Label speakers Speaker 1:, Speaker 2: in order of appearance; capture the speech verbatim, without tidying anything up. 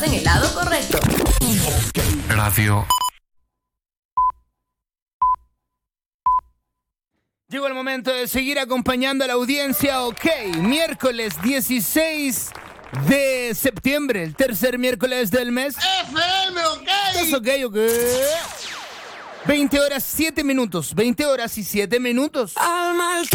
Speaker 1: estás en el lado correcto.
Speaker 2: Radio.
Speaker 3: Llegó el momento de seguir acompañando a la audiencia. Ok, miércoles dieciséis de septiembre, el tercer miércoles del mes.
Speaker 4: F M, ok.
Speaker 3: ¿Estás ok, ok? veinte horas, siete minutos. veinte horas y siete minutos.
Speaker 5: Alma